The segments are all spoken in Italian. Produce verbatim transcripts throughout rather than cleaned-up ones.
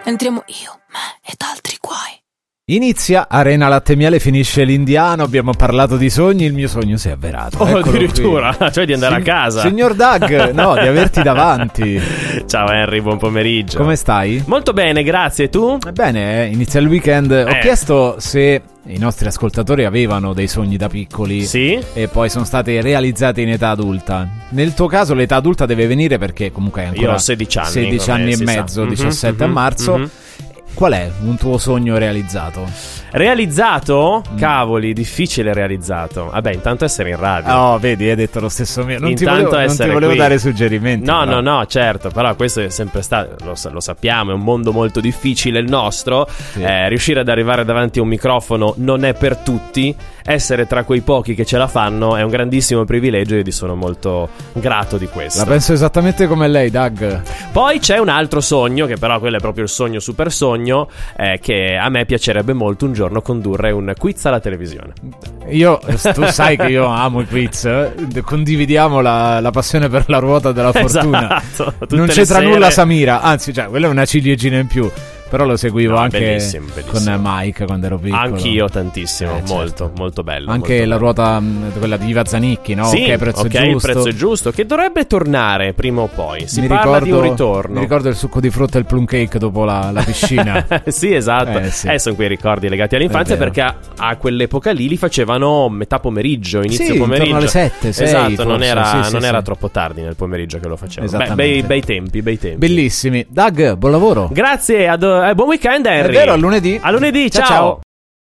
Entriamo io, me ed altri guai. Inizia Arena Latte Miele, finisce l'Indiano. Abbiamo parlato di sogni, il mio sogno si è avverato. Oh, Eccolo addirittura, qui. Cioè di andare Sin- a casa. Signor Doug, no, di averti davanti. Ciao Henry, buon pomeriggio. Come stai? Molto bene, grazie, e tu? Bene, eh, inizia il weekend. Ho Eh. chiesto se i nostri ascoltatori avevano dei sogni da piccoli, Sì? e poi sono stati realizzati in età adulta. Nel tuo caso l'età adulta deve venire perché comunque hai ancora Io ho sedici anni, sedici come anni e si sa. mezzo, Mhm, diciassette mhm, a marzo. mhm. Qual è un tuo sogno realizzato? Realizzato? Mm. Cavoli, difficile realizzato. Vabbè, intanto essere in radio. Oh, vedi, hai detto lo stesso mio. Non ti Intanto volevo, non ti essere volevo qui. dare suggerimenti. No, però. no, no, certo, però questo è sempre stato, lo, sa- lo sappiamo, è un mondo molto difficile il nostro. Sì. Eh, riuscire ad arrivare davanti a un microfono non è per tutti. Essere tra quei pochi che ce la fanno è un grandissimo privilegio e io sono molto grato di questo. La penso esattamente come lei, Doug. Poi c'è un altro sogno, che però quello è proprio il sogno super sogno, eh, che a me piacerebbe molto un giorno condurre un quiz alla televisione. Io, tu sai che io amo i quiz. eh? Condividiamo la, la passione per la ruota della fortuna. Esatto, tutte Non le c'entra sere. nulla Samira, anzi, cioè, quella è una ciliegina in più. Però lo seguivo No, anche bellissimo, bellissimo. con Mike quando ero piccolo. Anch'io tantissimo, Eh, certo. molto, molto bello. Anche molto la bello. ruota, mh, quella di Iva Zanicchi, no? Sì, ok, prezzo ok, giusto. il prezzo è giusto, che dovrebbe tornare prima o poi. Si Mi parla ricordo, di un ritorno. Mi ricordo il succo di frutta e il plum cake dopo la, la piscina. Sì, esatto. Eh, sì. Eh, sono quei ricordi legati all'infanzia, È vero. perché a, a quell'epoca lì li facevano metà pomeriggio, inizio Sì, pomeriggio. intorno alle sette, sei, esatto, non forse, era, sì, sì, non sì. era troppo tardi nel pomeriggio che lo facevano. Beh, Esattamente. bei, bei tempi, bei tempi. Bellissimi. Doug, buon lavoro. Grazie, ad, eh, buon weekend Henry. È vero, a lunedì. A lunedì, Ciao, ciao. ciao.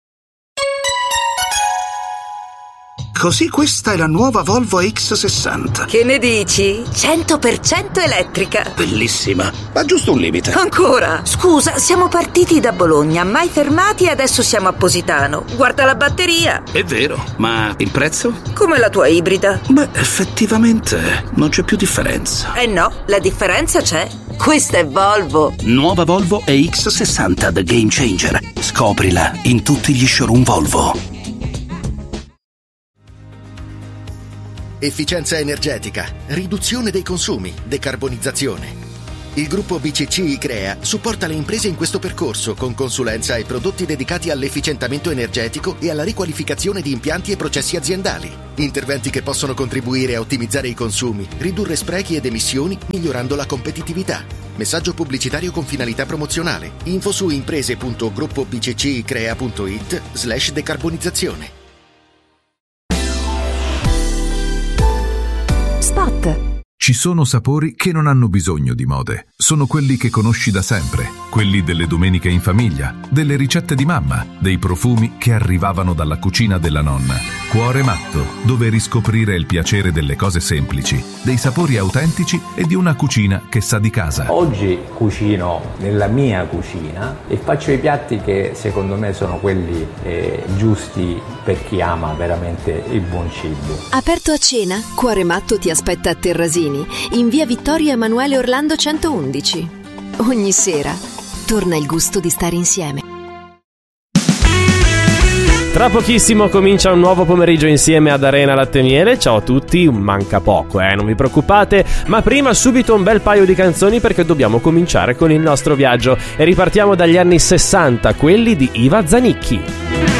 Così questa è la nuova Volvo X sessanta. Che ne dici? cento per cento elettrica. Bellissima, ma giusto un limite. Ancora? Scusa, siamo partiti da Bologna, mai fermati e adesso siamo a Positano. Guarda la batteria. È vero, ma il prezzo? Come la tua ibrida. Beh, effettivamente non c'è più differenza. Eh no, la differenza c'è. Questa è Volvo. Nuova Volvo E X sessanta The Game Changer. Scoprila in tutti gli showroom Volvo. Efficienza energetica, riduzione dei consumi, decarbonizzazione. Il gruppo B C C I-Crea supporta le imprese in questo percorso con consulenza e prodotti dedicati all'efficientamento energetico e alla riqualificazione di impianti e processi aziendali. Interventi che possono contribuire a ottimizzare i consumi, ridurre sprechi ed emissioni, migliorando la competitività. Messaggio pubblicitario con finalità promozionale. Info su imprese punto gruppo b c c i crea punto i t slash decarbonizzazione. Spot. Ci sono sapori che non hanno bisogno di mode. Sono quelli che conosci da sempre, quelli delle domeniche in famiglia, delle ricette di mamma, dei profumi che arrivavano dalla cucina della nonna. Cuore Matto, dove riscoprire il piacere delle cose semplici, dei sapori autentici e di una cucina che sa di casa. Oggi cucino nella mia cucina e faccio i piatti che secondo me sono quelli eh, giusti per chi ama veramente il buon cibo. Aperto a cena, Cuore Matto ti aspetta a Terrasini, in via Vittorio Emanuele Orlando centoundici. Ogni sera torna il gusto di stare insieme. Tra pochissimo comincia un nuovo pomeriggio insieme ad Arena Latte Miele. Ciao a tutti, manca poco, eh, non vi preoccupate. Ma prima subito un bel paio di canzoni, perché dobbiamo cominciare con il nostro viaggio. E ripartiamo dagli anni sessanta, quelli di Iva Zanicchi.